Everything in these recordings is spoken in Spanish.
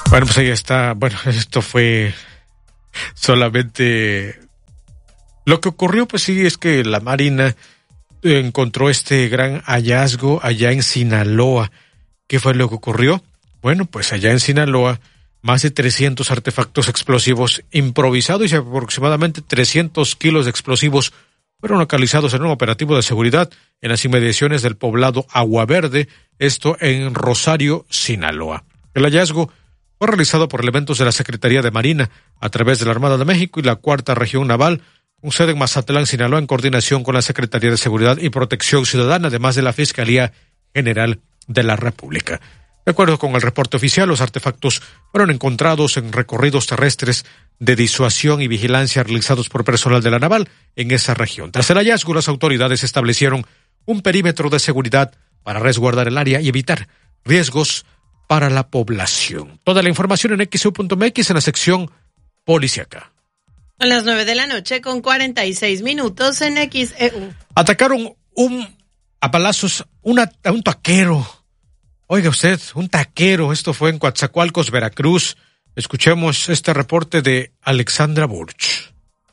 Bueno, pues ahí está. Bueno, esto fue solamente lo que ocurrió. Pues sí, es que la Marina encontró este gran hallazgo allá en Sinaloa. ¿Qué fue lo que ocurrió? Bueno, pues allá en Sinaloa, más de 300 artefactos explosivos improvisados y aproximadamente 300 kilos de explosivos fueron localizados en un operativo de seguridad en las inmediaciones del poblado Agua Verde, esto en Rosario, Sinaloa. El hallazgo fue realizado por elementos de la Secretaría de Marina a través de la Armada de México y la Cuarta Región Naval, con sede en Mazatlán, Sinaloa, en coordinación con la Secretaría de Seguridad y Protección Ciudadana, además de la Fiscalía General de la República. De acuerdo con el reporte oficial, los artefactos fueron encontrados en recorridos terrestres de disuasión y vigilancia realizados por personal de la Naval en esa región. Tras el hallazgo, las autoridades establecieron un perímetro de seguridad para resguardar el área y evitar riesgos para la población. Toda la información en XEU.mx en la sección policíaca. A las 9:46 en XEU. Atacaron a palazos a un taquero. Oiga usted, un taquero. Esto fue en Coatzacoalcos, Veracruz. Escuchemos este reporte de Alexandra Burch.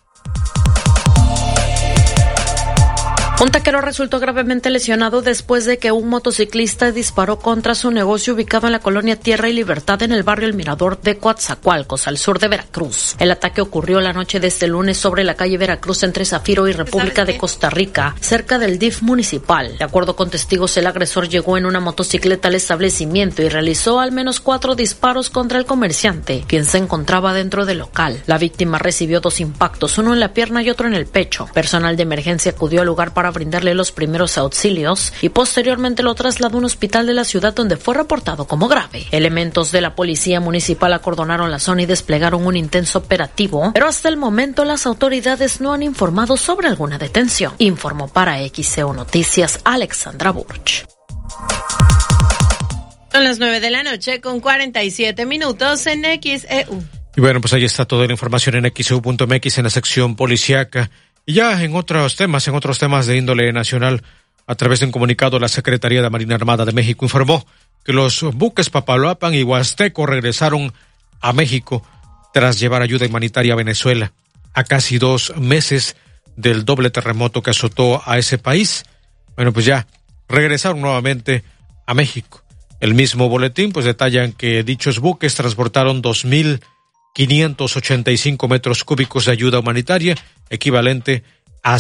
Un taquero resultó gravemente lesionado después de que un motociclista disparó contra su negocio ubicado en la colonia Tierra y Libertad en el barrio El Mirador de Coatzacoalcos, al sur de Veracruz. El ataque ocurrió la noche de este lunes sobre la calle Veracruz entre Zafiro y República de Costa Rica, cerca del DIF municipal. De acuerdo con testigos, el agresor llegó en una motocicleta al establecimiento y realizó al menos 4 disparos contra el comerciante, quien se encontraba dentro del local. La víctima recibió 2 impactos, uno en la pierna y otro en el pecho. Personal de emergencia acudió al lugar para brindarle los primeros auxilios y posteriormente lo trasladó a un hospital de la ciudad donde fue reportado como grave. Elementos de la policía municipal acordonaron la zona y desplegaron un intenso operativo, pero hasta el momento las autoridades no han informado sobre alguna detención. Informó para XEU Noticias Alexandra Burch. Son las 9:47 en XEU. Y bueno, pues ahí está toda la información en XEU.mx en la sección policíaca. Y ya en otros temas de índole nacional, a través de un comunicado, la Secretaría de Marina Armada de México informó que los buques Papaloapan y Huasteco regresaron a México tras llevar ayuda humanitaria a Venezuela, a casi 2 meses del doble terremoto que azotó a ese país. Bueno, pues ya regresaron nuevamente a México. El mismo boletín pues detallan que dichos buques transportaron 2,585 metros cúbicos de ayuda humanitaria, equivalente a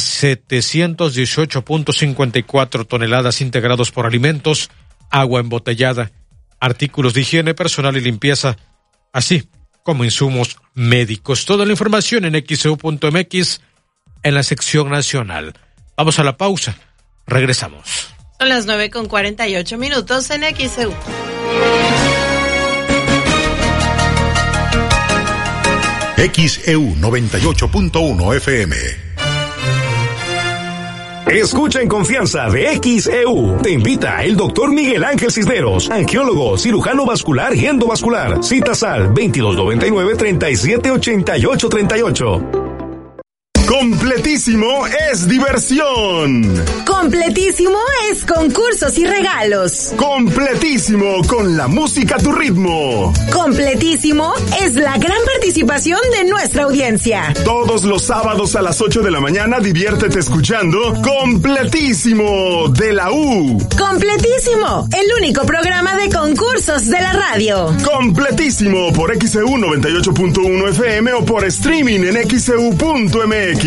718.54 toneladas integrados por alimentos, agua embotellada, artículos de higiene personal y limpieza, así como insumos médicos. Toda la información en XEU.mx en la sección nacional. Vamos a la pausa. Regresamos. Son las 9:48 en XEU. XEU 98.1 FM. Escucha en confianza de XEU. Te invita el doctor Miguel Ángel Cisneros, angiólogo, cirujano vascular y endovascular. Citas al 2299-378838. Completísimo es diversión. Completísimo es concursos y regalos. Completísimo con la música a tu ritmo. Completísimo es la gran participación de nuestra audiencia. Todos los sábados a las 8 de la mañana diviértete escuchando Completísimo de la U. Completísimo, el único programa de concursos de la radio. Completísimo por XEU 98.1 FM o por streaming en XEU.mx.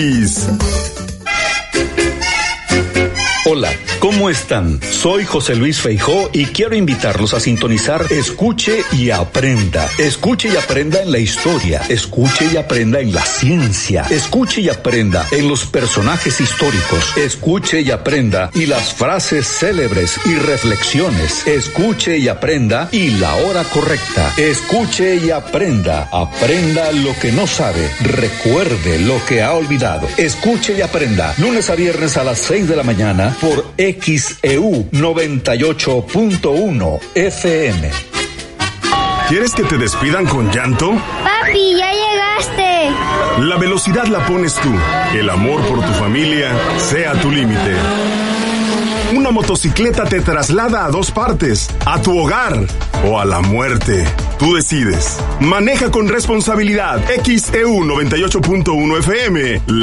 Hola, ¿cómo están? Soy José Luis Feijó y quiero invitarlos a sintonizar Escuche y Aprenda. Escuche y aprenda en la historia, escuche y aprenda en la ciencia, escuche y aprenda en los personajes históricos, escuche y aprenda y las frases célebres y reflexiones, escuche y aprenda y la hora correcta, escuche y aprenda, aprenda lo que no sabe, recuerde lo que ha olvidado, escuche y aprenda, lunes a viernes a las 6 de la mañana por XEU 98.1 FM. ¿Quieres que te despidan con llanto? Papi, ya llegaste. La velocidad la pones tú. El amor por tu familia sea tu límite. Una motocicleta te traslada a 2 partes, a tu hogar, o a la muerte. Tú decides. Maneja con responsabilidad. XEU 98.1 FM.